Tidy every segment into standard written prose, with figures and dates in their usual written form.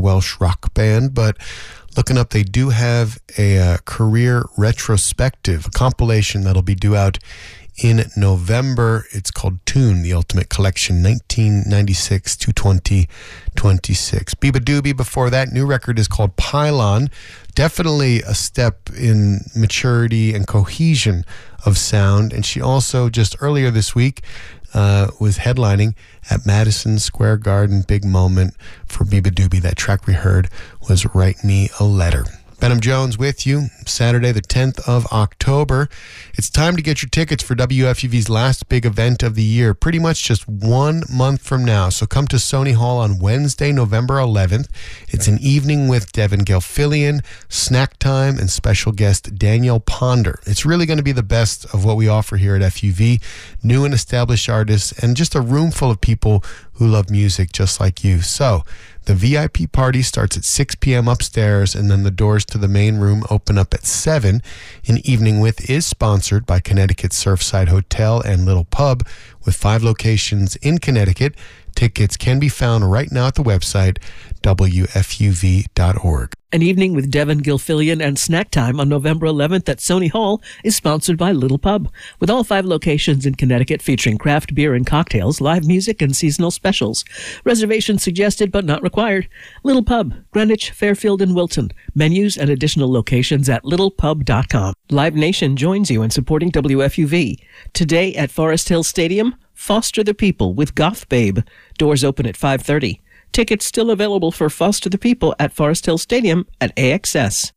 Welsh rock band, but looking up, they do have a career retrospective, a compilation that'll be due out in November. It's called Tune, the Ultimate Collection, 1996 to 2026. Biba Doobie before that. New record is called Pylon. Definitely a step in maturity and cohesion of sound. And she also, just earlier this week, was headlining at Madison Square Garden. Big moment for Biba Doobie. That track we heard was Write Me a Letter. Benham Jones with you, Saturday the 10th of October. It's time to get your tickets for WFUV's last big event of the year, pretty much just 1 month from now. So come to Sony Hall on Wednesday, November 11th. It's an evening with Devin Gilfillian, Snack Time, and special guest Daniel Ponder. It's really going to be the best of what we offer here at FUV, new and established artists, and just a room full of people who love music just like you. So the VIP party starts at 6 p.m. upstairs, and then the doors to the main room open up at 7. An Evening With is sponsored by Connecticut Surfside Hotel and Little Pub, with 5 locations in Connecticut. Tickets can be found right now at the website, WFUV.org. An Evening with Devin Gilfillian and Snack Time on November 11th at Sony Hall is sponsored by Little Pub, with all 5 locations in Connecticut featuring craft beer and cocktails, live music, and seasonal specials. Reservations suggested but not required. Little Pub, Greenwich, Fairfield, and Wilton. Menus and additional locations at littlepub.com. Live Nation joins you in supporting WFUV. Today at Forest Hill Stadium, Foster the People with Goth Babe. Doors open at 5:30. Tickets still available for Foster the People at Forest Hill Stadium at AXS.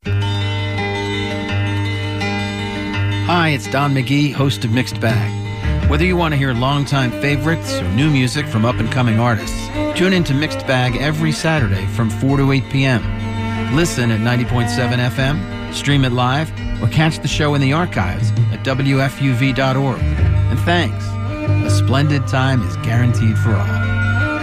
Hi, it's Don McGee, host of Mixed Bag. Whether you want to hear longtime favorites or new music from up-and-coming artists, tune in to Mixed Bag every Saturday from 4 to 8 p.m. Listen at 90.7 FM, stream it live, or catch the show in the archives at WFUV.org. And thanks. A splendid time is guaranteed for all.